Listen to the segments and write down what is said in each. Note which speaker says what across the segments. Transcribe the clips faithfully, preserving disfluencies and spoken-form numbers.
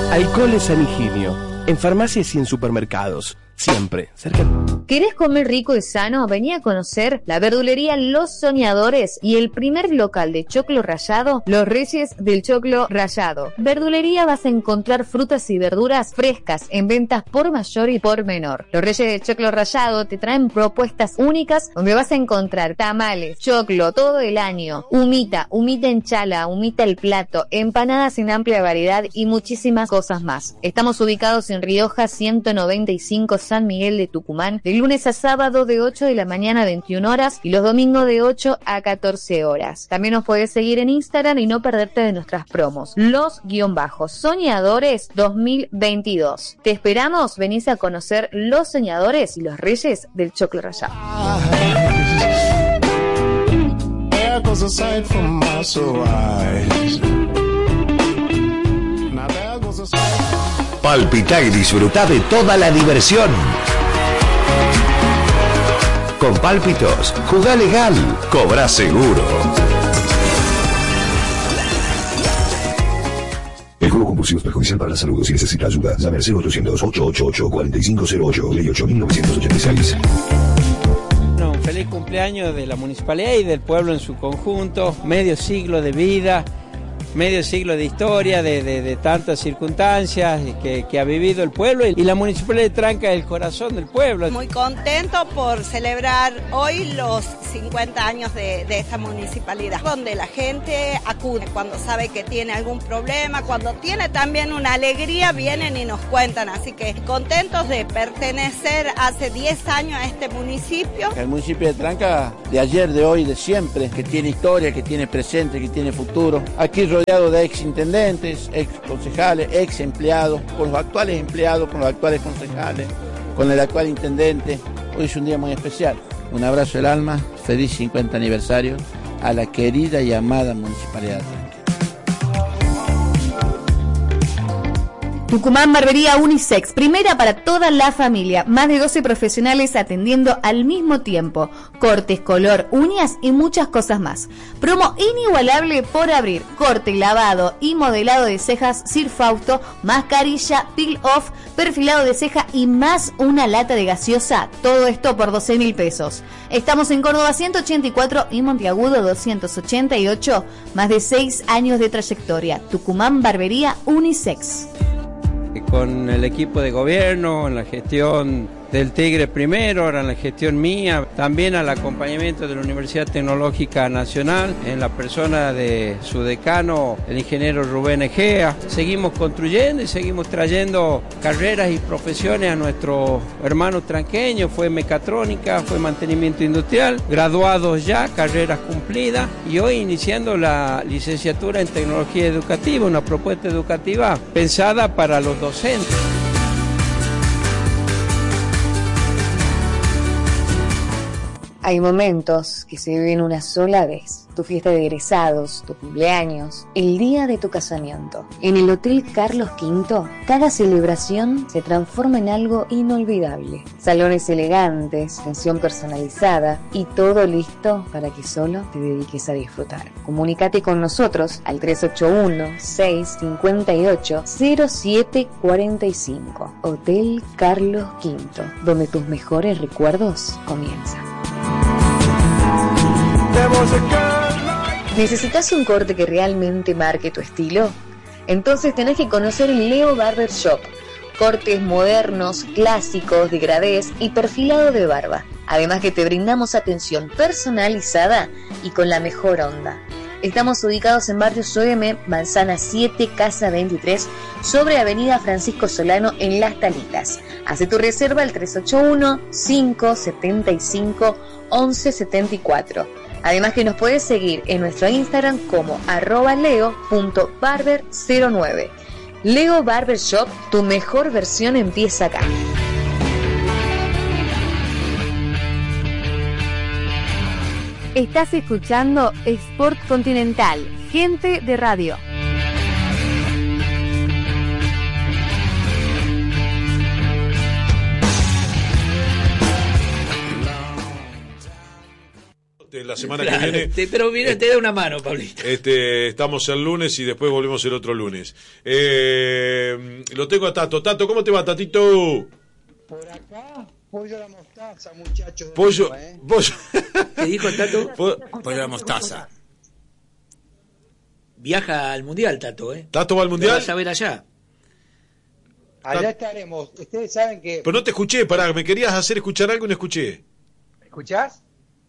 Speaker 1: Alcoholes San Higinio, en farmacias y en supermercados, siempre cerca.
Speaker 2: ¿Querés comer rico y sano? Vení a conocer la verdulería Los Soñadores y el primer local de choclo rallado, Los Reyes del Choclo Rallado. Verdulería vas a encontrar frutas y verduras frescas en ventas por mayor y por menor. Los Reyes del Choclo Rallado te traen propuestas únicas donde vas a encontrar tamales, choclo todo el año, humita, humita en chala, humita el plato, empanadas en amplia variedad y muchísimas cosas más. Estamos ubicados en Rioja ciento noventa y cinco, San Miguel de Tucumán, de lunes a sábado de ocho de la mañana a veintiuna horas y los domingos de ocho a catorce horas. También nos puedes seguir en Instagram y no perderte de nuestras promos. Los guión bajos Soñadores dos mil veintidós. Te esperamos, venís a conocer Los Soñadores y los Reyes del Choclo Rallado.
Speaker 3: Palpitá y disfrutá de toda la diversión. Con Pálpitos, jugá legal, cobrá seguro. El juego compulsivo es perjudicial para la salud. Si necesita ayuda, llame al cero ochocientos, ochocientos ochenta y ocho, cuatro cinco cero ocho, ley ocho mil novecientos ochenta y seis.
Speaker 4: No, un feliz cumpleaños de la municipalidad y del pueblo en su conjunto. Medio siglo de vida. Medio siglo de historia, de, de, de tantas circunstancias que, que ha vivido el pueblo, y la Municipalidad de Tranca es el corazón del pueblo.
Speaker 5: Muy contento por celebrar hoy los cincuenta años de, de esta municipalidad, donde la gente acude cuando sabe que tiene algún problema, cuando tiene también una alegría, vienen y nos cuentan, así que contentos de pertenecer hace diez años a este municipio.
Speaker 6: El municipio de Tranca, de ayer, de hoy, de siempre, que tiene historia, que tiene presente, que tiene futuro. Aquí rodeado de ex intendentes, ex concejales, ex empleados, con los actuales empleados, con los actuales concejales, con el actual intendente. Hoy es un día muy especial. Un abrazo del alma, feliz cincuenta aniversario a la querida y amada municipalidad.
Speaker 2: Tucumán Barbería Unisex, primera para toda la familia, más de doce profesionales atendiendo al mismo tiempo, cortes, color, uñas y muchas cosas más. Promo inigualable por abrir, corte, lavado y modelado de cejas Sir Fausto, mascarilla, peel off, perfilado de ceja y más una lata de gaseosa, todo esto por doce mil pesos. Estamos en Córdoba ciento ochenta y cuatro y Monteagudo doscientos ochenta y ocho, más de seis años de trayectoria. Tucumán Barbería Unisex.
Speaker 4: Con el equipo de gobierno, en la gestión del Tigre primero, ahora en la gestión mía, también al acompañamiento de la Universidad Tecnológica Nacional, en la persona de su decano, el ingeniero Rubén Egea. Seguimos construyendo y seguimos trayendo carreras y profesiones a nuestros hermanos tranqueños. Fue mecatrónica, fue mantenimiento industrial, graduados ya, carreras cumplidas, y hoy iniciando la licenciatura en tecnología educativa, una propuesta educativa pensada para los docentes.
Speaker 2: Hay momentos que se viven una sola vez. Tu fiesta de egresados, tu cumpleaños, el día de tu casamiento. En el Hotel Carlos Quinto, cada celebración se transforma en algo inolvidable. Salones elegantes, atención personalizada y todo listo para que solo te dediques a disfrutar. Comunícate con nosotros al tres ocho uno, seis cinco ocho, cero siete cuatro cinco. Hotel Carlos Quinto, donde tus mejores recuerdos comienzan. ¿Necesitas un corte que realmente marque tu estilo? Entonces tenés que conocer el Leo Barber Shop. Cortes modernos, clásicos, degradés y perfilado de barba. Además que te brindamos atención personalizada y con la mejor onda. Estamos ubicados en Barrio Soeme, Manzana siete, Casa veintitrés, sobre Avenida Francisco Solano en Las Talitas. Hace tu reserva al tres ocho uno, cinco siete cinco, once setenta y cuatro. Además que nos puedes seguir en nuestro Instagram como arroba leo punto barber cero nueve. Leo Barber Shop, tu mejor versión empieza acá. Estás escuchando Sport Continental, gente de radio.
Speaker 7: De la semana
Speaker 8: claro,
Speaker 7: que viene.
Speaker 8: Te, pero mira, eh, te da una mano, Pablito.
Speaker 7: Este, estamos el lunes y después volvemos el otro lunes. Eh, lo tengo a Tato. Tato, ¿cómo te va, Tatito?
Speaker 9: Por acá, pollo a la mostaza, muchachos.
Speaker 7: Pollo,
Speaker 9: nuevo, ¿eh?
Speaker 7: pollo.
Speaker 8: ¿Qué dijo Tato?
Speaker 7: Po-
Speaker 10: Pollo a la mostaza.
Speaker 8: Viaja al mundial, Tato, ¿eh?
Speaker 7: ¿Tato va al
Speaker 8: Lo
Speaker 7: mundial?
Speaker 8: vas a ver allá.
Speaker 9: Allá estaremos. Ustedes saben que...
Speaker 7: Pero no te escuché, pará, me querías hacer escuchar algo y no escuché.
Speaker 9: ¿Me escuchás?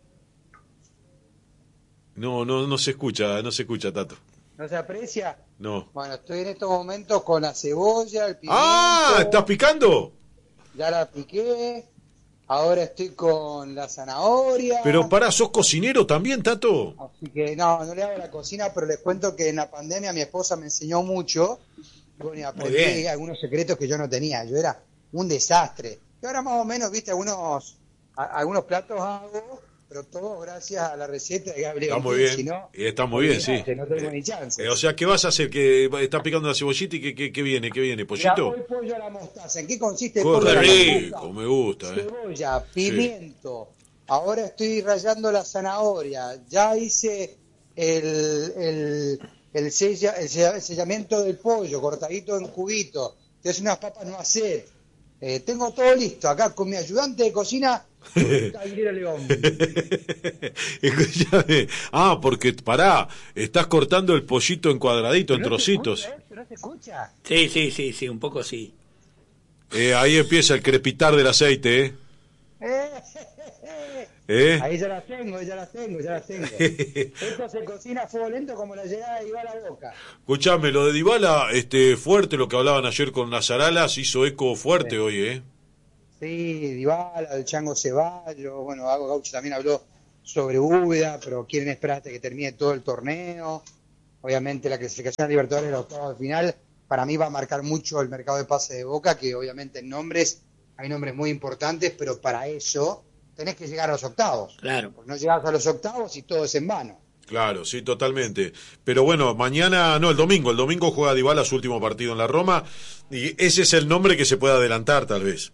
Speaker 7: No, no, no se escucha, no se escucha, Tato.
Speaker 9: ¿No se aprecia?
Speaker 7: No.
Speaker 9: Bueno, estoy en estos momentos con la cebolla, el pimiento.
Speaker 7: ¡Ah! ¿Estás picando?
Speaker 9: Ya la piqué. Ahora estoy con la zanahoria.
Speaker 7: Pero pará, ¿sos cocinero también, Tato?
Speaker 9: Así que no, no le hago la cocina, pero les cuento que en la pandemia mi esposa me enseñó mucho. Y bueno, y aprendí algunos secretos que yo no tenía. Yo era un desastre. Y ahora más o menos, viste, algunos, a- algunos platos hago, pero todo gracias a la receta de Gabriel.
Speaker 7: Está muy bien,
Speaker 9: Si no,
Speaker 7: y está muy bien, sí.
Speaker 9: olvidate, no tengo ni chance.
Speaker 7: Eh, o sea, ¿qué vas a hacer? ¿Que estás picando la cebollita y qué, qué, qué viene? ¿Qué viene?
Speaker 9: Mirá,
Speaker 7: ¿Pollito?
Speaker 9: hoy pollo a la mostaza. ¿En qué consiste el pollo
Speaker 7: Qué
Speaker 9: a la
Speaker 7: rico,
Speaker 9: mostaza?
Speaker 7: me gusta, eh.
Speaker 9: Cebolla, pimiento. Ahora estoy rallando la zanahoria. Ya hice el, el, el, sella- el sella- el sellamiento del pollo, cortadito en cubitos. Te hace unas papas no hacer. Eh, tengo todo listo. Acá con mi ayudante de cocina, Aguilera León.
Speaker 7: Escúchame. Ah, porque pará, estás cortando el pollito en cuadradito, en
Speaker 9: ¿No se
Speaker 7: trocitos.
Speaker 9: escucha, eh? ¿No se escucha?
Speaker 8: Sí, sí, sí, sí, un poco sí.
Speaker 7: Eh, ahí empieza el crepitar del aceite, ¿eh? ¿Eh?
Speaker 9: Ahí ya las tengo, ya las tengo, ya las tengo. Esto se cocina a fuego lento como la llegada de Iván a la boca.
Speaker 7: Escuchame, lo de Dybala, este, fuerte, lo que hablaban ayer con las Aralas, hizo eco fuerte hoy, ¿eh?
Speaker 9: Sí, Dybala, el Chango Ceballos, bueno, Gago Gaucho también habló sobre Úbeda, pero quieren esperar hasta que termine todo el torneo. Obviamente la clasificación a Libertadores, los octavos de final, para mí va a marcar mucho el mercado de pase de Boca, que obviamente en nombres, hay nombres muy importantes, pero para eso tenés que llegar a los octavos.
Speaker 8: Claro.
Speaker 9: Porque no llegás a los octavos y todo es en vano.
Speaker 7: Claro, sí, totalmente. Pero bueno, mañana, no, el domingo, el domingo juega Dybala su último partido en la Roma, y ese es el nombre que se puede adelantar, tal vez.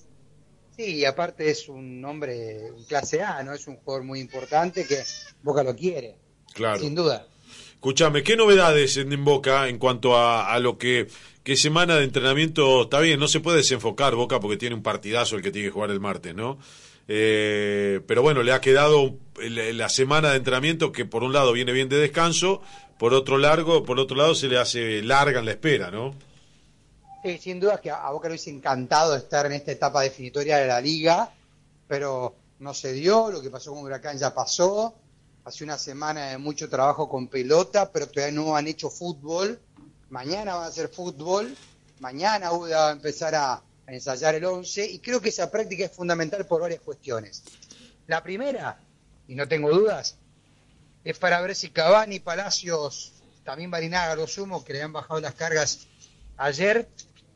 Speaker 9: Sí, y aparte es un nombre clase A, ¿no? Es un jugador muy importante que Boca lo quiere,
Speaker 7: Claro.
Speaker 9: sin duda.
Speaker 7: Escúchame, ¿qué novedades en, en Boca en cuanto a, a lo que, qué semana de entrenamiento? Está bien, no se puede desenfocar Boca porque tiene un partidazo el que tiene que jugar el martes, ¿no? Eh, pero bueno, le ha quedado el- la semana de entrenamiento que por un lado viene bien de descanso, por otro largo, por otro lado se le hace larga en la espera, ¿no?
Speaker 9: Sí, sin duda que a a Boca le hubiese encantado estar en esta etapa definitoria de la Liga, pero no se dio, lo que pasó con Huracán ya pasó, hace una semana de mucho trabajo con pelota, pero todavía no han hecho fútbol, mañana van a hacer fútbol, mañana Uda va a empezar a, a ensayar el once, y creo que esa práctica es fundamental por varias cuestiones. La primera, y no tengo dudas, es para ver si Cavani, Palacios, también Barinaga, lo sumo, que le han bajado las cargas ayer,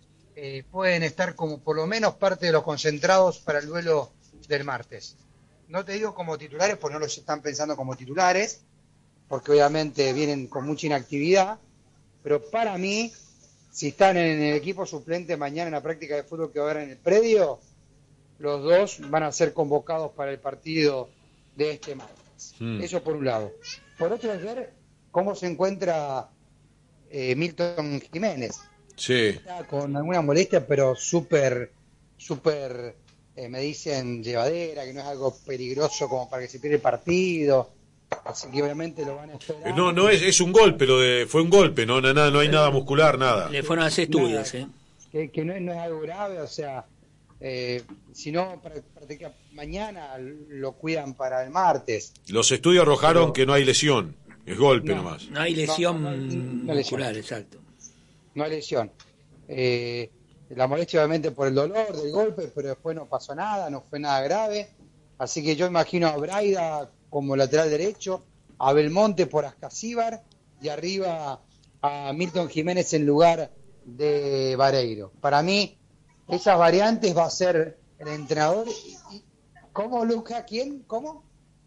Speaker 9: eh, pueden estar como por lo menos parte de los concentrados para el duelo del martes. No te digo como titulares, porque no los están pensando como titulares, porque obviamente vienen con mucha inactividad, pero para mí, si están en el equipo suplente mañana en la práctica de fútbol que va a haber en el predio, los dos van a ser convocados para el partido de este martes.
Speaker 7: Mm.
Speaker 9: Eso por un lado. Por otro, es ver cómo se encuentra eh, Milton Jiménez.
Speaker 7: Sí.
Speaker 9: Está con alguna molestia, pero súper, súper, eh, me dicen, llevadera, que no es algo peligroso como para que se pierda el partido. Así que obviamente lo van a esperar.
Speaker 7: Eh, No, no es, es un golpe, lo de, fue un golpe, no, no, nada, no hay nada muscular, nada.
Speaker 8: Le fueron a hacer estudios, ¿eh?
Speaker 9: Que, que no, es, no es algo grave, o sea, eh, si no, para, para que mañana lo cuidan para el martes.
Speaker 7: Los estudios arrojaron
Speaker 9: Pero-
Speaker 7: que no hay lesión, es golpe
Speaker 9: No.
Speaker 7: nomás.
Speaker 8: No hay lesión
Speaker 9: No, no hay- no hay lesión.
Speaker 8: muscular, exacto.
Speaker 9: No hay lesión. Eh, la molestia obviamente por el dolor del golpe, pero después no pasó nada, no fue nada grave. Así que yo imagino a Braida como lateral derecho, a Belmonte por Ascasíbar y arriba a Milton Jiménez en lugar de Vareiro. Para mí, esas variantes va a ser el entrenador. Y- y- ¿Cómo, Luca? ¿Quién? ¿Cómo?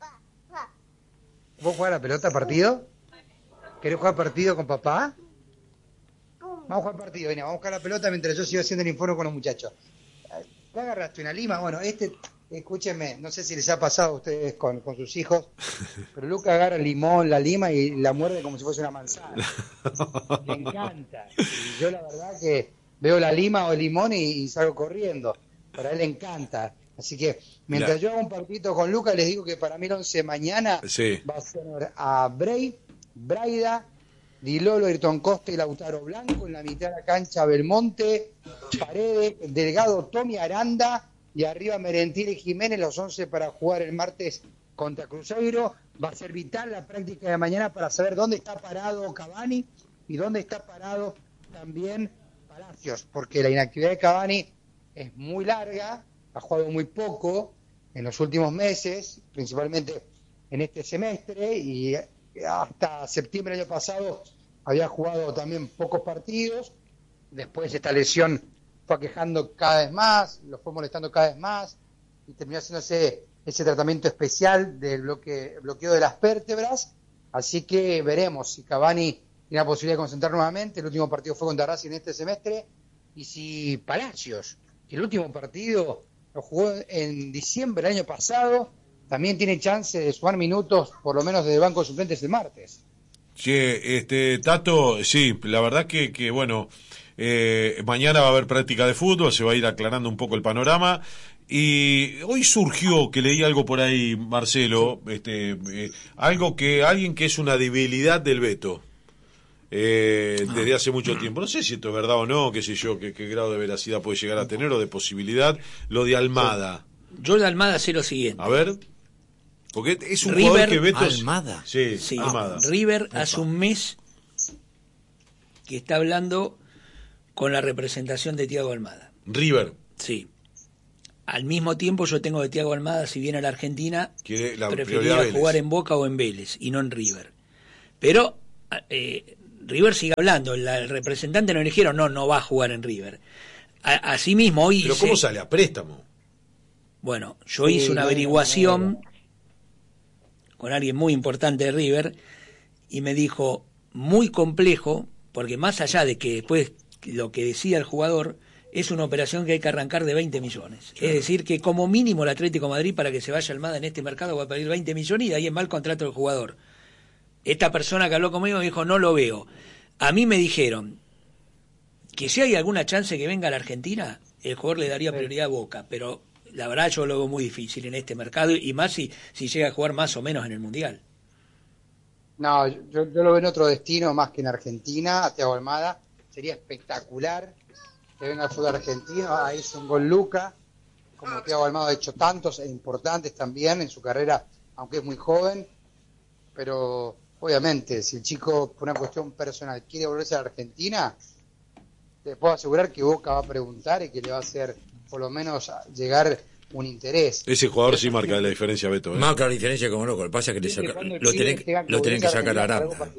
Speaker 9: ¿Vos jugás a la pelota partido? ¿Querés jugar partido con papá? Vamos a jugar partido, venga, vamos a buscar la pelota mientras yo sigo haciendo el informe con los muchachos. ¿Qué agarraste? ¿Una lima? Bueno, este escúchenme, no sé si les ha pasado a ustedes con, con sus hijos, pero Luca agarra el limón, la lima y la muerde como si fuese una manzana. Le encanta. Y yo la verdad que veo la lima o el limón y, y salgo corriendo. Para él le encanta. Así que mientras la... yo hago un partidito con Luca, les digo que para mí el once de mañana sí. va a ser a Bray, Braida, Di Lolo, Ayrton Costa y Lautaro Blanco. En la mitad de la cancha Belmonte, Paredes, Delgado, Tommy Aranda. Y arriba Merentiel y Jiménez, los once para jugar el martes contra Cruzeiro. Va a ser vital la práctica de mañana para saber dónde está parado Cavani y dónde está parado también Palacios, porque la inactividad de Cavani es muy larga, ha jugado muy poco en los últimos meses, principalmente en este semestre, y hasta septiembre del año pasado había jugado también pocos partidos. Después esta lesión fue aquejando cada vez más, lo fue molestando cada vez más y terminó haciéndose ese tratamiento especial del bloque, bloqueo de las vértebras. Así que veremos si Cavani tiene la posibilidad de concentrar nuevamente. El último partido fue contra Racing en este semestre. Y si Palacios, que el último partido lo jugó en diciembre del año pasado, también tiene chance de sumar minutos, por lo menos desde banco de suplentes el martes.
Speaker 7: Che, este, Tato, sí, la verdad que, que bueno... Eh, mañana va a haber práctica de fútbol, se va a ir aclarando un poco el panorama. Y hoy surgió, que leí algo por ahí, Marcelo, este, eh, algo que, alguien que es una debilidad del Beto, eh, ah. desde hace mucho tiempo. No sé si esto es verdad o no, qué sé yo, qué, qué grado de veracidad puede llegar a tener o de posibilidad. Lo de Almada.
Speaker 8: Yo de Almada sé lo siguiente.
Speaker 7: A ver. Porque es un
Speaker 8: River,
Speaker 7: jugador que Beto...
Speaker 10: Almada.
Speaker 7: Sí,
Speaker 8: sí.
Speaker 7: Almada.
Speaker 8: River
Speaker 10: Opa.
Speaker 8: hace un mes que está hablando con la representación de Thiago Almada.
Speaker 7: River.
Speaker 8: Sí. Al mismo tiempo yo tengo de Thiago Almada, si viene a la Argentina,
Speaker 7: la
Speaker 8: preferiría jugar en Boca o en Vélez, y no en River. Pero eh, River sigue hablando, la, el representante nos dijeron, no, no va a jugar en River. A, así mismo hoy...
Speaker 7: ¿Pero
Speaker 8: hice,
Speaker 7: cómo sale? ¿A préstamo?
Speaker 8: Bueno, yo
Speaker 9: sí,
Speaker 8: hice una
Speaker 9: no,
Speaker 8: averiguación
Speaker 9: no, no, no.
Speaker 8: con alguien muy importante de River, y me dijo, muy complejo, porque más allá de que después... lo que decía el jugador, es una operación que hay que arrancar de veinte millones. Claro. Es decir, que como mínimo el Atlético de Madrid, para que se vaya Almada en este mercado, va a pedir veinte millones y de ahí en va el contrato del jugador. Esta persona que habló conmigo me dijo, no lo veo. A mí me dijeron que si hay alguna chance que venga a la Argentina, el jugador le daría prioridad a Boca, pero la verdad yo lo veo muy difícil en este mercado, y más si, si llega a jugar más o menos en el Mundial.
Speaker 9: No, yo, yo lo veo en otro destino más que en Argentina, a Thiago Almada. Sería espectacular que venga al fútbol argentino. Ahí es un gol Luca, como Thiago Almada ha hecho tantos e importantes también en su carrera, aunque es muy joven. Pero obviamente, si el chico por una cuestión personal quiere volverse a la Argentina, te puedo asegurar que Boca va a preguntar y que le va a hacer por lo menos llegar un interés.
Speaker 7: Ese jugador sí marca la diferencia, Beto. ¿eh?
Speaker 10: Marca la diferencia como loco. Lo que pasa es que le saca, lo tenés que, lo tenés que sacar a Aranda.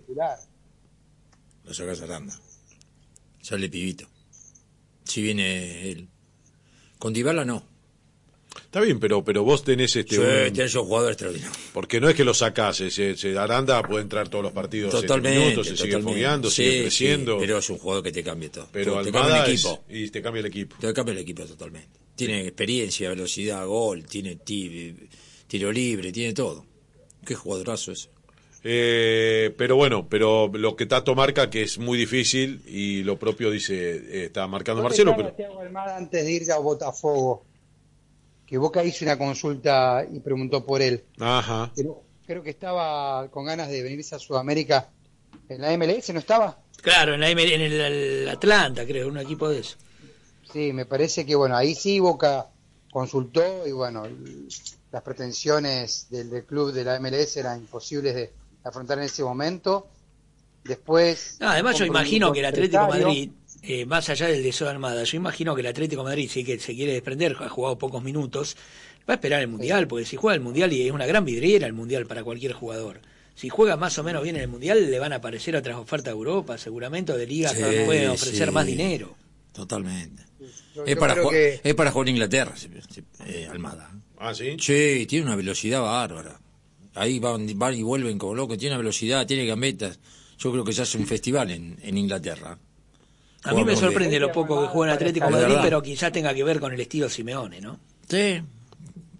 Speaker 10: Lo sacás a Aranda. Sale pibito. Si viene él. Con Dybala no.
Speaker 7: Está bien, pero pero vos tenés este...
Speaker 10: Sí,
Speaker 7: un...
Speaker 10: tenés un jugador extraordinario.
Speaker 7: Porque no es que lo sacás, ese, ese Aranda puede entrar todos los partidos
Speaker 10: totalmente,
Speaker 7: en minutos, se sigue fogueando,
Speaker 10: sí,
Speaker 7: sigue creciendo.
Speaker 10: Sí, pero es un jugador que te cambia todo.
Speaker 7: Pero
Speaker 10: te
Speaker 7: Almada
Speaker 10: cambia el equipo.
Speaker 7: Es, y te cambia el equipo.
Speaker 10: Te cambia el equipo totalmente. Tiene experiencia, velocidad, gol, tiene tiro, tiro libre, tiene todo. Qué jugadorazo ese.
Speaker 7: Eh, pero bueno, pero lo que Tato marca que es muy difícil y lo propio dice, eh, está marcando Marcelo. Pero...
Speaker 9: Thiago Almada antes de ir a Botafogo, que Boca hizo una consulta y preguntó por él.
Speaker 7: Ajá.
Speaker 9: Pero creo que estaba con ganas de venirse a Sudamérica en la M L S, ¿no estaba?
Speaker 8: Claro, en, la M L S, en el, el Atlanta, creo, un equipo de eso.
Speaker 9: Sí, me parece que bueno, ahí sí Boca consultó y bueno, las pretensiones del, del club de la M L S eran imposibles de afrontar en ese momento. Después...
Speaker 8: No, además yo imagino que el Atlético de Madrid, eh, más allá del deseo de Almada, yo imagino que el Atlético de Madrid, sí que se quiere desprender, ha jugado pocos minutos, va a esperar el Mundial, sí. Porque si juega el Mundial, y es una gran vidriera el Mundial para cualquier jugador, si juega más o menos bien en el Mundial, le van a aparecer otras ofertas de Europa, seguramente, o de ligas sí, que pueden ofrecer sí. más dinero.
Speaker 10: Totalmente.
Speaker 9: Yo,
Speaker 10: es,
Speaker 9: yo
Speaker 10: para jugar,
Speaker 9: que...
Speaker 10: es para jugar en Inglaterra, eh, Almada.
Speaker 7: Ah, sí.
Speaker 10: Sí, tiene una velocidad bárbara. Ahí van, van y vuelven como locos, tiene una velocidad, tiene gambetas. Yo creo que se hace un festival en, en Inglaterra.
Speaker 8: A mí me sorprende lo poco que juega en Atlético de Madrid, pero quizás tenga que ver con el estilo Simeone, ¿no?
Speaker 10: Sí,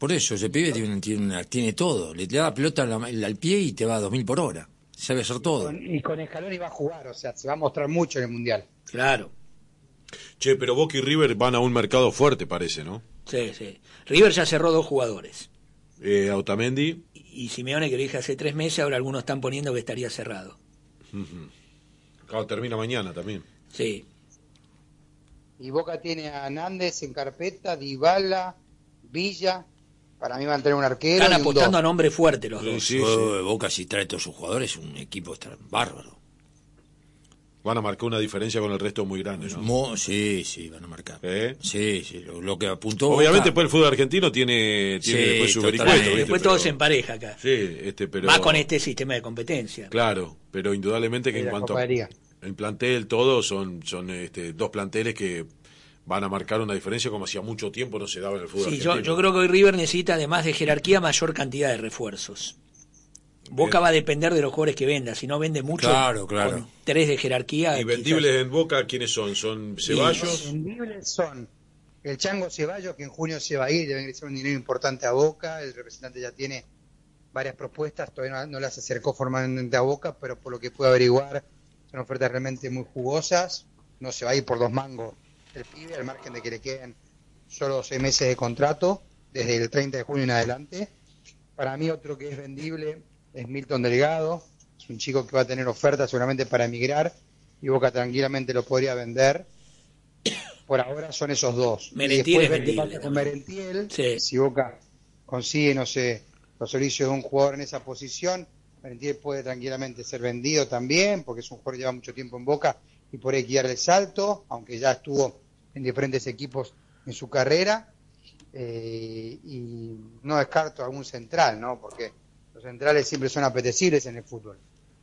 Speaker 10: Por eso, ese pibe tiene, tiene, una, tiene todo. Le da la pelota al, al pie y te va a dos mil por hora. Sabe hacer todo.
Speaker 9: Y con Scaloni va a jugar, o sea, se va a mostrar mucho en el Mundial.
Speaker 8: Claro.
Speaker 7: Che, pero Boca y River van a un mercado fuerte, parece, ¿no?
Speaker 8: Sí, sí. River ya cerró dos jugadores.
Speaker 7: Eh, Otamendi.
Speaker 8: Y, y Simeone, que lo dije hace tres meses, ahora algunos están poniendo que estaría cerrado.
Speaker 7: Uh-huh. Claro, termina mañana también.
Speaker 8: Sí.
Speaker 9: Y Boca tiene a Nández en carpeta, Dybala, Villa. Para mí van a tener un arquero.
Speaker 8: Están
Speaker 9: y
Speaker 8: apostando
Speaker 9: un
Speaker 8: a nombre fuerte los
Speaker 7: sí,
Speaker 8: dos.
Speaker 7: Sí,
Speaker 10: oh,
Speaker 7: sí.
Speaker 10: Boca, si trae todos sus jugadores, un equipo bárbaro.
Speaker 7: Van a marcar una diferencia con el resto muy grande, ¿no?
Speaker 10: Mo, sí, sí, van a marcar.
Speaker 7: ¿Eh?
Speaker 10: Sí, sí, lo, lo que apuntó.
Speaker 7: Obviamente,
Speaker 10: Boca,
Speaker 7: después el fútbol argentino tiene, tiene
Speaker 10: Sí,
Speaker 7: después su
Speaker 10: totalmente.
Speaker 7: vericueto. ¿viste?
Speaker 8: Después
Speaker 7: Pero-
Speaker 8: todo se empareja acá.
Speaker 7: Sí, este, pero.
Speaker 8: Más con este sistema de competencia.
Speaker 7: Claro, pero indudablemente que
Speaker 9: Y
Speaker 7: en
Speaker 9: la
Speaker 7: cuanto
Speaker 9: Copa
Speaker 7: a
Speaker 9: de Liga.
Speaker 7: el plantel, todo son, son este, dos planteles que van a marcar una diferencia como hacía mucho tiempo no se daba en el fútbol
Speaker 8: Sí, yo,
Speaker 7: argentino.
Speaker 8: yo creo que hoy River necesita, además de jerarquía, mayor cantidad de refuerzos. Boca
Speaker 7: Bien.
Speaker 8: va a depender de los jugadores que venda. Si no vende mucho,
Speaker 10: Claro, claro.
Speaker 8: con tres de jerarquía.
Speaker 7: Y
Speaker 8: quizás-
Speaker 7: vendibles en Boca, ¿quiénes son? ¿Son Ceballos?
Speaker 9: Los vendibles son el Chango Ceballos, que en junio se va a ir, debe ingresar un dinero importante a Boca. El representante ya tiene varias propuestas, todavía no, no las acercó formalmente a Boca, pero por lo que pude averiguar, son ofertas realmente muy jugosas. No se va a ir por dos mangos el pibe, al margen de que le queden solo seis meses de contrato, desde el treinta de junio en adelante. Para mí, otro que es vendible es Milton Delgado. Es un chico que va a tener ofertas seguramente para emigrar y Boca tranquilamente lo podría vender. Por ahora son esos dos.
Speaker 8: Merentiel
Speaker 9: y después
Speaker 8: es
Speaker 9: ver qué
Speaker 8: vendible
Speaker 9: pasa con
Speaker 8: también.
Speaker 9: Merentiel.
Speaker 8: Sí.
Speaker 9: Si Boca consigue, no sé, los servicios de un jugador en esa posición, Merentiel puede tranquilamente ser vendido también, porque es un jugador que lleva mucho tiempo en Boca y por ahí quiere el salto, aunque ya estuvo en diferentes equipos en su carrera. Eh, y no descarto algún central, ¿no? Porque los centrales siempre son apetecibles en el fútbol.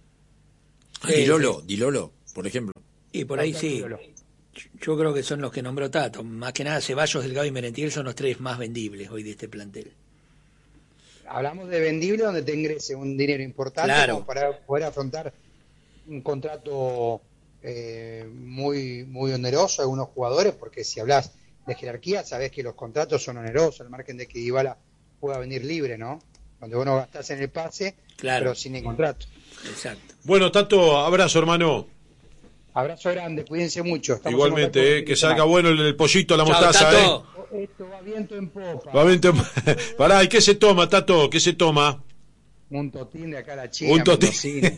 Speaker 10: Ah, Dilolo, Dilolo, por ejemplo.
Speaker 8: Y por ahí sí. Yo creo que son los que nombró Tato. Más que nada, Ceballos, Delgado y Merentiel son los tres más vendibles hoy de este plantel.
Speaker 9: Hablamos de vendible donde te ingrese un dinero importante,
Speaker 8: Claro,
Speaker 9: como para poder afrontar un contrato eh, muy muy oneroso a algunos jugadores, porque si hablas de jerarquía, sabés que los contratos son onerosos, al margen de que Dybala pueda venir libre, ¿no? Donde vos no gastás en el pase,
Speaker 8: Claro.
Speaker 9: pero sin el contrato.
Speaker 8: Exacto.
Speaker 7: Bueno, Tato, abrazo, hermano.
Speaker 9: Abrazo grande, cuídense mucho. Estamos en
Speaker 7: Igualmente,
Speaker 9: contacto
Speaker 7: eh, que
Speaker 9: con
Speaker 7: salga
Speaker 9: ustedes.
Speaker 7: bueno el, el pollito a la
Speaker 8: Chao,
Speaker 7: mostaza,
Speaker 8: Tato.
Speaker 7: ¿eh?
Speaker 9: Esto va viento en popa.
Speaker 7: Va bien tom- Pará, ¿y qué se toma, Tato? ¿Qué se toma?
Speaker 9: Un totín de acá a la China.
Speaker 7: Un totín.
Speaker 9: mendocino.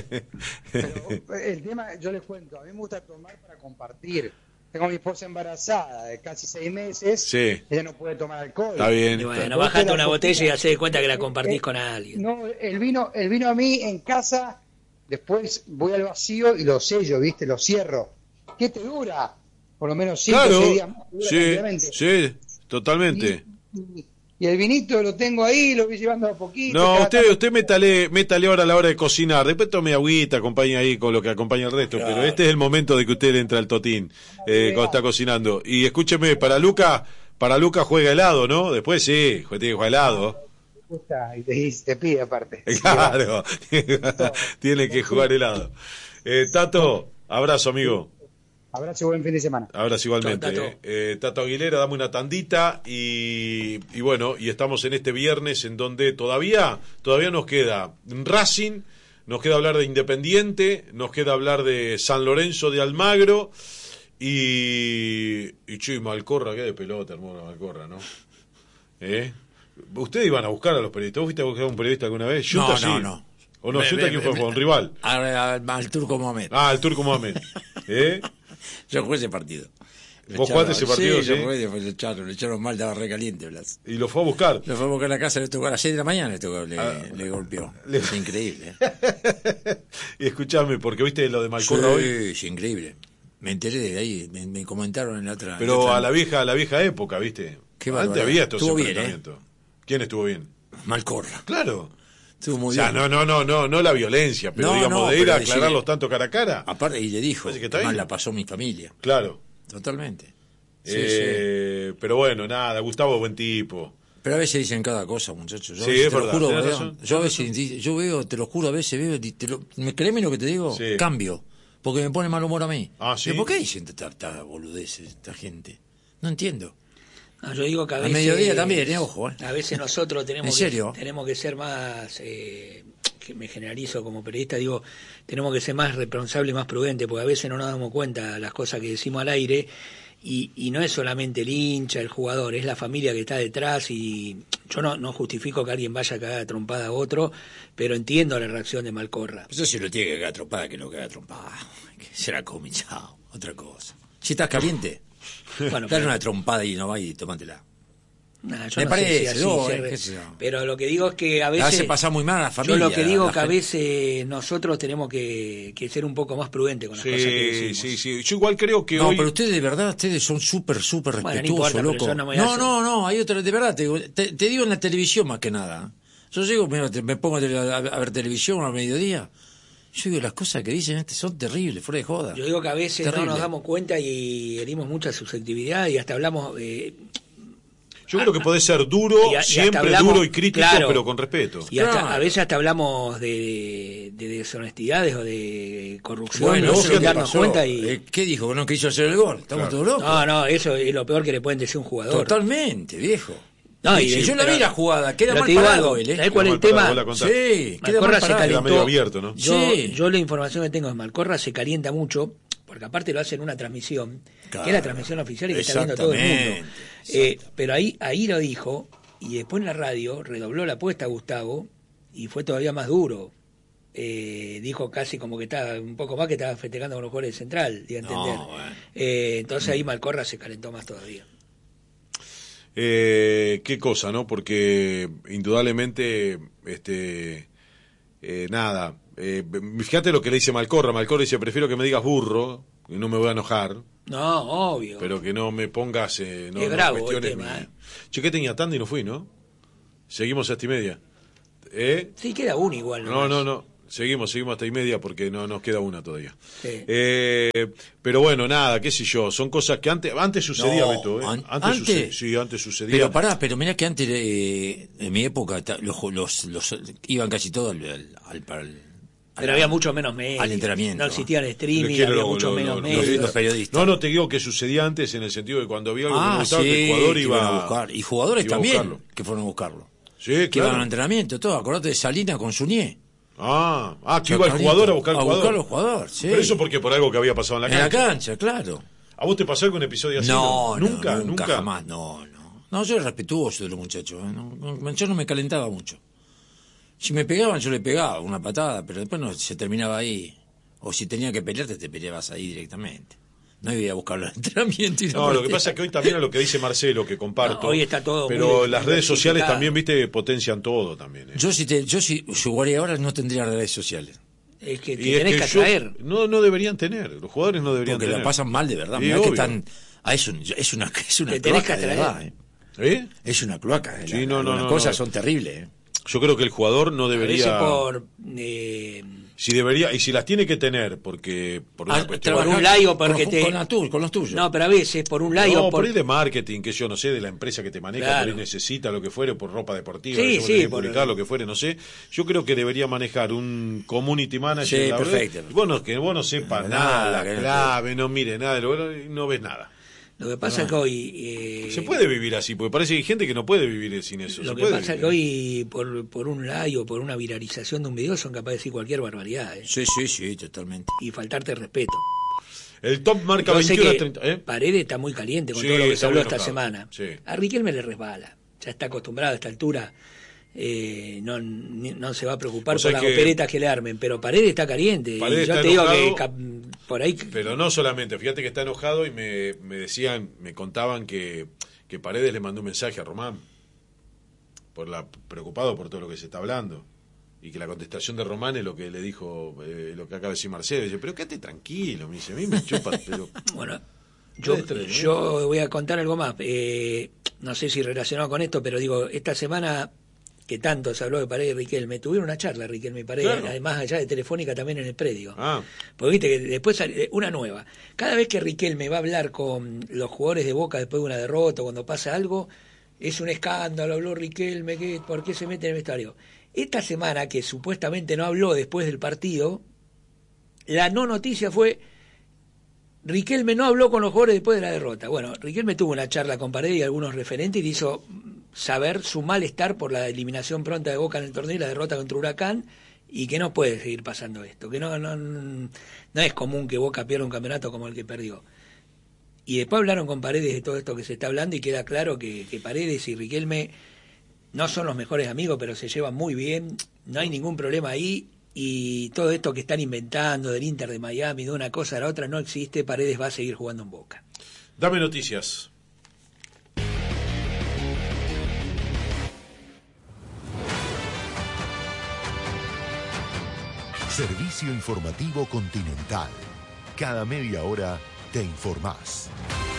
Speaker 9: Pero el tema, yo les cuento, a mí me gusta tomar para compartir. Tengo a mi esposa embarazada de casi seis meses.
Speaker 7: Sí.
Speaker 9: Ella no puede tomar alcohol.
Speaker 7: Está bien.
Speaker 8: Y bueno,
Speaker 9: Entonces,
Speaker 8: bajate
Speaker 9: la
Speaker 8: una
Speaker 9: cocina-
Speaker 8: botella y hacé de cuenta que la compartís
Speaker 9: Eh,
Speaker 8: con alguien.
Speaker 9: No, el vino, el vino a mí en casa, después voy al vacío y lo sello, ¿viste? Lo cierro. ¿Qué te dura? Por lo menos cinco o
Speaker 7: Claro,
Speaker 9: seis días más, dura
Speaker 7: sí,
Speaker 9: tranquilamente.
Speaker 7: sí, totalmente.
Speaker 9: Y, y el vinito lo tengo ahí, lo voy llevando a poquito.
Speaker 7: No,
Speaker 9: cada
Speaker 7: usted,
Speaker 9: tanto-
Speaker 7: usted métale, métale ahora a la hora de cocinar. Después tome agüita, acompañe ahí con lo que acompaña el resto. Pero este es el momento de que usted le entra al totín eh, cuando está cocinando. Y escúcheme, para Luca, para Luca juega helado, ¿no? Después sí, tiene que jugar helado.
Speaker 9: gusta y te, y te pide aparte.
Speaker 7: Claro, tiene que jugar helado. Eh, Tato, abrazo, amigo.
Speaker 9: Abrazo y buen fin de semana.
Speaker 7: Abrazo igualmente.
Speaker 8: Chao,
Speaker 7: eh.
Speaker 8: Tato.
Speaker 7: Eh, Tato Aguilera, dame una tandita y, y bueno, y estamos en este viernes en donde todavía, todavía nos queda Racing, nos queda hablar de Independiente, nos queda hablar de San Lorenzo de Almagro y, y che, Malcorra, qué de pelota, hermano, Malcorra, ¿no? ¿Eh? ¿Ustedes iban a buscar a los periodistas? ¿Vos fuiste a buscar a un periodista alguna vez?
Speaker 10: No,
Speaker 7: Yuta,
Speaker 10: no,
Speaker 7: sí.
Speaker 10: no.
Speaker 7: ¿O no?
Speaker 10: Me-
Speaker 7: ¿Yuta
Speaker 10: me-
Speaker 7: quién fue?
Speaker 10: me-
Speaker 7: ¿Fue un rival?
Speaker 10: Al, al- al Turco Mohamed.
Speaker 7: Ah, el Turco Mohamed. ¿Eh?
Speaker 10: Yo jugué ese partido. Lo
Speaker 7: ¿Vos
Speaker 10: echaron-
Speaker 7: jugaste ese partido,
Speaker 10: Sí, yo
Speaker 7: sí?
Speaker 10: jugué, después lo echaron, lo echaron mal, estaba re caliente, Blas.
Speaker 7: Y lo fue a buscar.
Speaker 10: Lo fue a buscar a la casa, le tocó a las seis de la mañana, le, tocó, le,
Speaker 7: Ah.
Speaker 10: le golpeó.
Speaker 7: Le-
Speaker 10: Es increíble. ¿eh?
Speaker 7: Y escuchame, porque viste lo de Malcorra hoy.
Speaker 10: Sí, sí, increíble. Me enteré de ahí, me, me comentaron en la otra. en
Speaker 7: Pero
Speaker 10: la otra-
Speaker 7: a la vieja, a la vieja época, ¿viste?
Speaker 10: Qué
Speaker 7: Antes
Speaker 10: barbaridad.
Speaker 7: había estos
Speaker 10: Estuvo bien,
Speaker 7: enfrentamientos. ¿Quién estuvo bien?
Speaker 10: Malcorra.
Speaker 7: Claro.
Speaker 10: Estuvo muy
Speaker 7: O sea,
Speaker 10: bien.
Speaker 7: no, no, no, no, no la violencia, pero
Speaker 10: No,
Speaker 7: digamos,
Speaker 10: no,
Speaker 7: de ir
Speaker 10: pero
Speaker 7: a aclararlos
Speaker 10: decirle-
Speaker 7: tanto cara a cara.
Speaker 10: Aparte, y le dijo,
Speaker 7: Parece que está
Speaker 10: que mal
Speaker 7: bien.
Speaker 10: la pasó mi familia.
Speaker 7: Claro.
Speaker 10: Totalmente. Sí,
Speaker 7: Eh, Pero bueno, nada, Gustavo es buen tipo.
Speaker 10: Pero a veces dicen cada cosa, muchachos. Yo
Speaker 7: Sí,
Speaker 10: a veces
Speaker 7: es
Speaker 10: te lo
Speaker 7: verdad,
Speaker 10: juro,
Speaker 7: tenés
Speaker 10: veo-
Speaker 7: razón,
Speaker 10: yo a veces, di- yo veo, te lo juro, a veces veo, y te lo, me créeme lo que te digo,
Speaker 7: Sí.
Speaker 10: cambio, porque me pone mal humor a mí.
Speaker 7: Ah, ¿sí?
Speaker 10: Digo, ¿por qué dicen tanta boludez esta gente? No entiendo.
Speaker 8: No, yo digo que a,
Speaker 10: a
Speaker 8: veces...
Speaker 10: mediodía también, eh, ojo. Eh.
Speaker 8: A veces nosotros tenemos,
Speaker 10: ¿En serio?
Speaker 8: Que, tenemos que ser más... Eh, que me generalizo como periodista, digo, tenemos que ser más responsables y más prudentes, porque a veces no nos damos cuenta de las cosas que decimos al aire, y, y no es solamente el hincha, el jugador, es la familia que está detrás, y yo no, no justifico que alguien vaya a cagar a trompada a otro, pero entiendo la reacción de Malcorra.
Speaker 10: Eso sí lo tiene que cagar a trompada, que no caga a trompada. Será comichado, otra cosa. Si estás caliente, bueno, dale pero... una trompada y no va y tomátela.
Speaker 8: Nah, yo
Speaker 10: me
Speaker 8: no
Speaker 10: parece,
Speaker 8: sé si así,
Speaker 10: no,
Speaker 8: se...
Speaker 10: qué sé yo.
Speaker 8: Pero lo que digo es que a veces...
Speaker 10: A veces pasa muy mal a la familia.
Speaker 8: Yo lo que digo es que
Speaker 10: gente...
Speaker 8: a veces nosotros tenemos que, que ser un poco más prudentes con las
Speaker 7: sí,
Speaker 8: cosas que decimos.
Speaker 7: Sí, sí, yo igual creo que
Speaker 10: no,
Speaker 7: hoy...
Speaker 10: No, pero ustedes de verdad, ustedes son súper, súper respetuosos,
Speaker 8: bueno, no
Speaker 10: loco.
Speaker 8: No,
Speaker 10: no, no, no, hay otra, de verdad, te, te, te digo en la televisión más que nada. Yo llego, me, me pongo a, a, a ver televisión al mediodía. Yo digo, las cosas que dicen este son terribles, fuera de joda.
Speaker 8: Yo digo que a veces terrible. No nos damos cuenta y herimos mucha susceptibilidad y hasta hablamos... Eh,
Speaker 7: Yo creo que podés ser duro, y a, y siempre hablamos, duro y crítico, claro, pero con respeto.
Speaker 8: Y hasta, claro. A veces hasta hablamos de, de deshonestidades o de corrupción.
Speaker 10: Bueno,
Speaker 8: no se darnos cuenta y...
Speaker 10: Eh, ¿Qué dijo? ¿No quiso hacer el gol? ¿Estamos claro. todos locos?
Speaker 8: No, no, eso es lo peor que le pueden decir a un jugador.
Speaker 10: Totalmente, viejo.
Speaker 8: No,
Speaker 10: y,
Speaker 8: y,
Speaker 10: si yo la vi la jugada, queda mal
Speaker 8: parado.
Speaker 10: Él, ¿eh?
Speaker 8: ¿Sabés cuál es el tema?
Speaker 10: Sí,
Speaker 8: queda mal parado. Se calentó.
Speaker 7: Medio abierto, ¿no?
Speaker 8: Yo,
Speaker 10: sí.
Speaker 8: yo la información que tengo de Malcorra se calienta mucho, porque aparte lo hacen en una transmisión, claro. que es la transmisión oficial y que está viendo todo el mundo. Eh, pero ahí ahí lo dijo, y después en la radio redobló la apuesta a Gustavo, y fue todavía más duro. Eh, dijo casi como que estaba un poco más que estaba festejando con los jugadores de Central, di a entender. No, bueno. eh, entonces ahí Malcorra se calentó más todavía.
Speaker 7: Eh, qué cosa, ¿no? Porque indudablemente, este, eh, nada, eh, fíjate lo que le dice Malcorra. Malcorra dice, prefiero que me digas burro, y no me voy a enojar.
Speaker 8: No, obvio.
Speaker 7: Pero que no me pongas, eh, no,
Speaker 8: es
Speaker 7: no
Speaker 8: bravo
Speaker 7: cuestiones
Speaker 8: el tema,
Speaker 7: mi...
Speaker 8: ¿eh?
Speaker 7: Che, que tenía tanda y no fui, ¿no? Seguimos hasta y media. ¿Eh?
Speaker 8: Sí, queda una igual.
Speaker 7: No, no, no. Seguimos, seguimos hasta y media porque no nos queda una todavía.
Speaker 8: Sí.
Speaker 7: Eh, pero bueno, nada, qué sé yo, son cosas que antes antes sucedía,
Speaker 10: no,
Speaker 7: Beto. ¿eh?
Speaker 10: An-
Speaker 7: antes,
Speaker 10: antes
Speaker 7: sucedía, sí, antes sucedía.
Speaker 10: Pero pará, pero mirá que antes, eh, en mi época, los, los, los iban casi todos al, al, al, al
Speaker 8: pero había mucho menos medios.
Speaker 10: Al entrenamiento.
Speaker 8: No existía el streaming, había
Speaker 7: lo,
Speaker 8: mucho
Speaker 7: lo,
Speaker 8: menos
Speaker 7: lo,
Speaker 8: medios.
Speaker 10: Los periodistas.
Speaker 7: No, no te digo que sucedía antes en el sentido de cuando había algo
Speaker 10: ah,
Speaker 7: que me gustaba,
Speaker 10: sí,
Speaker 7: que el jugador iba
Speaker 10: a buscar. Y jugadores también que fueron a buscarlo.
Speaker 7: Sí,
Speaker 10: que
Speaker 7: claro.
Speaker 10: iban al entrenamiento, todo. Acordate de Salinas con Suñé.
Speaker 7: Ah, ah, que iba el jugador a buscar al jugador.
Speaker 10: A buscar al jugador, sí.
Speaker 7: Pero eso porque por algo que había pasado en la cancha.
Speaker 10: En la cancha, claro.
Speaker 7: ¿A vos te pasó algún episodio así?
Speaker 10: No,
Speaker 7: no nunca,
Speaker 10: no, nunca,
Speaker 7: nunca,
Speaker 10: jamás, no, no. No, yo era respetuoso de los muchachos. ¿eh? No, no, yo no me calentaba mucho. Si me pegaban, yo le pegaba una patada, pero después no se terminaba ahí. O si tenía que pelearte, te peleabas ahí directamente. No iba a buscar el entrenamiento. Y
Speaker 7: no, no lo que pasa es que hoy también es lo que dice Marcelo, que comparto.
Speaker 8: No, hoy está todo
Speaker 7: pero
Speaker 8: muy
Speaker 7: las redes sociales también, viste, potencian todo también. ¿eh?
Speaker 10: Yo si te, yo si jugaría ahora no tendría redes sociales.
Speaker 8: Es que te
Speaker 7: y
Speaker 8: tenés
Speaker 7: es
Speaker 8: que
Speaker 7: yo,
Speaker 8: atraer.
Speaker 7: No, no deberían tener. Los jugadores no deberían
Speaker 10: Porque
Speaker 7: tener.
Speaker 10: la pasan mal de verdad.
Speaker 7: Sí,
Speaker 10: Mirá que están, ah, es, un, es una, es una
Speaker 8: te tenés
Speaker 10: cloaca
Speaker 8: que
Speaker 10: de verdad. ¿eh?
Speaker 7: ¿Eh?
Speaker 10: Es una cloaca.
Speaker 7: Sí,
Speaker 10: la,
Speaker 7: no, no,
Speaker 10: las
Speaker 7: no,
Speaker 10: cosas
Speaker 7: no.
Speaker 10: son terribles. ¿eh?
Speaker 7: Yo creo que el jugador no debería.
Speaker 8: A veces por. Eh...
Speaker 7: Si debería, y si las tiene que tener, porque por una
Speaker 8: ah,
Speaker 7: cuestión
Speaker 8: por un like o porque
Speaker 10: con,
Speaker 8: te...
Speaker 10: con, la tu, con los tuyos.
Speaker 8: No, pero a veces por un like
Speaker 7: no,
Speaker 8: o por...
Speaker 7: por ahí de marketing, que yo no sé, de la empresa que te maneja,
Speaker 8: claro.
Speaker 7: por ahí necesita lo que fuere, por ropa deportiva,
Speaker 8: sí,
Speaker 7: que
Speaker 8: sí,
Speaker 7: por publicar lo que fuere, no sé. Yo creo que debería manejar un community manager.
Speaker 10: Sí,
Speaker 7: la
Speaker 10: perfecto.
Speaker 7: Verdad, vos no, que vos no sepas no, nada, nada la clave, no, no mire nada, no ves nada.
Speaker 8: Lo que pasa es
Speaker 7: no.
Speaker 8: que hoy... Eh,
Speaker 7: se puede vivir así, porque parece que hay gente que no puede vivir sin eso.
Speaker 8: Lo
Speaker 7: se
Speaker 8: que
Speaker 7: puede
Speaker 8: pasa es
Speaker 7: vivir.
Speaker 8: que hoy, por, por un like o por una viralización de un video, son capaces de decir cualquier barbaridad. ¿eh?
Speaker 10: Sí, sí, sí, totalmente.
Speaker 8: Y faltarte respeto.
Speaker 7: El top marca
Speaker 8: Yo
Speaker 7: veintiuno
Speaker 8: sé
Speaker 7: a
Speaker 8: que
Speaker 7: treinta. ¿eh?
Speaker 8: Paredes está muy caliente con
Speaker 7: sí,
Speaker 8: todo lo que se habló esta
Speaker 7: enojado.
Speaker 8: semana.
Speaker 7: Sí.
Speaker 8: A Riquelme le resbala. Ya está acostumbrado a esta altura. Eh, no, ni, no se va a preocupar
Speaker 7: o sea
Speaker 8: por las
Speaker 7: que
Speaker 8: operetas que le armen, pero Paredes está caliente.
Speaker 7: Paredes
Speaker 8: y yo
Speaker 7: está
Speaker 8: te
Speaker 7: enojado,
Speaker 8: digo que por ahí.
Speaker 7: Pero no solamente, fíjate que está enojado y me, me decían, me contaban que, que Paredes le mandó un mensaje a Román, por la preocupado por todo lo que se está hablando. Y que la contestación de Román es lo que le dijo, eh, lo que acaba de decir Marcelo. Dice, pero quédate tranquilo, me dice, a mí me chupa, pero...
Speaker 8: Bueno, yo, yo voy a contar algo más. Eh, no sé si relacionado con esto, pero digo, esta semana que tanto se habló de Paredes y Riquelme, tuvieron una charla Riquelme y Paredes,
Speaker 7: claro.
Speaker 8: además allá de Telefónica también en el predio.
Speaker 7: Ah.
Speaker 8: Porque viste que después sale una nueva. Cada vez que Riquelme va a hablar con los jugadores de Boca después de una derrota, cuando pasa algo, es un escándalo, habló Riquelme, ¿qué, ¿por qué se mete en el vestuario? Esta semana, que supuestamente no habló después del partido, la no noticia fue Riquelme no habló con los jugadores después de la derrota. Bueno, Riquelme tuvo una charla con Paredes y algunos referentes y le hizo saber su malestar por la eliminación pronta de Boca en el torneo y la derrota contra Huracán, y que no puede seguir pasando esto, que no, no, no es común que Boca pierda un campeonato como el que perdió. Y después hablaron con Paredes de todo esto que se está hablando y queda claro que, que Paredes y Riquelme no son los mejores amigos, pero se llevan muy bien, no hay ningún problema ahí. Y todo esto que están inventando del Inter de Miami, de una cosa a la otra, no existe. Paredes va a seguir jugando en Boca.
Speaker 7: Dame noticias.
Speaker 11: Servicio informativo Continental. Cada media hora te informás.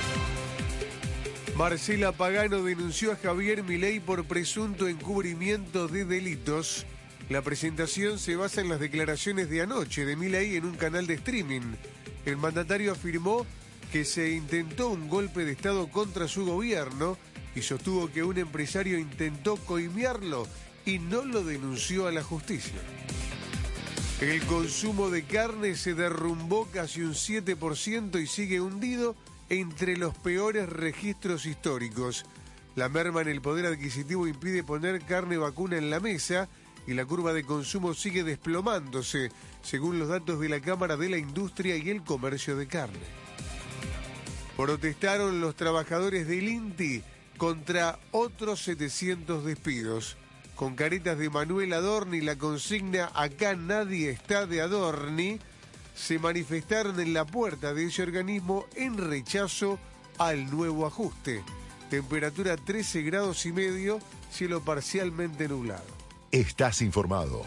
Speaker 12: Marcela Pagano denunció a Javier Milei por presunto encubrimiento de delitos. La presentación se basa en las declaraciones de anoche de Milei en un canal de streaming. El mandatario afirmó que se intentó un golpe de Estado contra su gobierno y sostuvo que un empresario intentó coimearlo y no lo denunció a la justicia. El consumo de carne se derrumbó casi un siete por ciento y sigue hundido entre los peores registros históricos. La merma en el poder adquisitivo impide poner carne vacuna en la mesa y la curva de consumo sigue desplomándose, según los datos de la Cámara de la Industria y el Comercio de Carne. Protestaron los trabajadores del INTI contra otros setecientos despidos. Con caretas de Manuel Adorni, la consigna "Acá nadie está de Adorni", se manifestaron en la puerta de ese organismo en rechazo al nuevo ajuste. Temperatura trece grados y medio, cielo parcialmente nublado.
Speaker 11: Estás informado.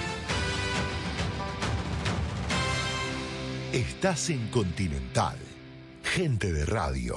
Speaker 11: Estás en Continental. Gente de radio.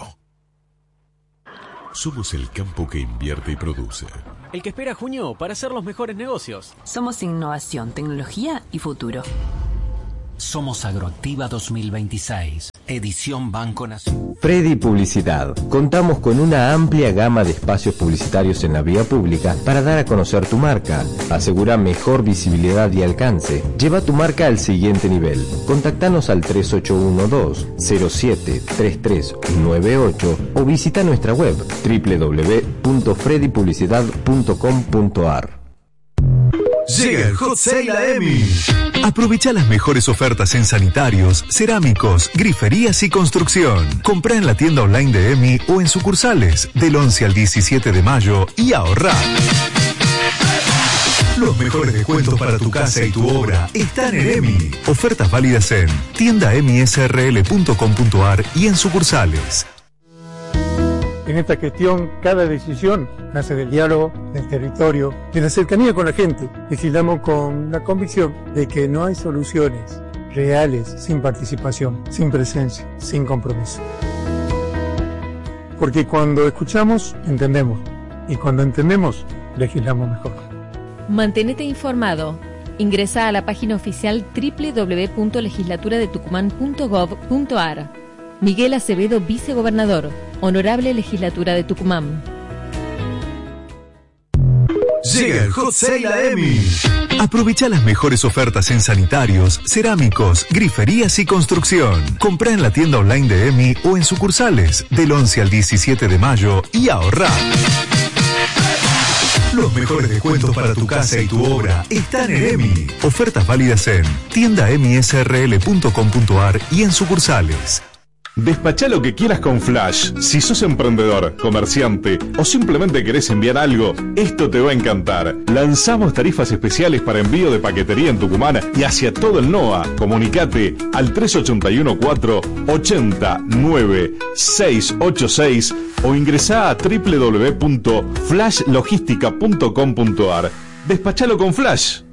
Speaker 13: Somos el campo que invierte y produce.
Speaker 14: El que espera junio para hacer los mejores negocios.
Speaker 15: Somos innovación, tecnología y futuro.
Speaker 16: Somos Agroactiva dos mil veintiséis, edición Banco Nacional.
Speaker 17: Freddy Publicidad. Contamos con una amplia gama de espacios publicitarios en la vía pública para dar a conocer tu marca. Asegura mejor visibilidad y alcance. Lleva tu marca al siguiente nivel. Contactanos al tres ocho uno dos cero siete tres tres nueve ocho o visita nuestra web doble u doble u doble u punto freddy publicidad punto com punto a r.
Speaker 18: Llega el Hot Sale a E M I. Aprovecha las mejores ofertas en sanitarios, cerámicos, griferías y construcción. Comprá en la tienda online de E M I o en sucursales del once al diecisiete de mayo y ahorrá. Los mejores descuentos para tu casa y tu obra están en E M I. Ofertas válidas en tienda emi s r l punto com punto a r y en sucursales.
Speaker 19: En esta gestión, cada decisión nace del diálogo, del territorio, de la cercanía con la gente. Legislamos con la convicción de que no hay soluciones reales sin participación, sin presencia, sin compromiso. Porque cuando escuchamos, entendemos. Y cuando entendemos, legislamos mejor.
Speaker 20: Mantenete informado. Ingresa a la página oficial doble u doble u doble u punto legislatura de tucumán punto gov punto a r. Miguel Acevedo, vicegobernador. Honorable Legislatura de Tucumán.
Speaker 18: Llega el Hot Sale a E M I. Aprovecha las mejores ofertas en sanitarios, cerámicos, griferías y construcción. Comprá en la tienda online de E M I o en sucursales del once al diecisiete de mayo y ahorrá. Los mejores descuentos para tu casa y tu obra están en E M I. Ofertas válidas en tienda emi s r l punto com punto a r y en sucursales.
Speaker 21: Despachá lo que quieras con Flash. Si sos emprendedor, comerciante o simplemente querés enviar algo, esto te va a encantar. Lanzamos tarifas especiales para envío de paquetería en Tucumán y hacia todo el NOA. Comunicate al tres ocho uno cuatro ocho nueve seis ocho seis o ingresá a doble u doble u doble u punto flash logística punto com punto a r. Despachalo con Flash.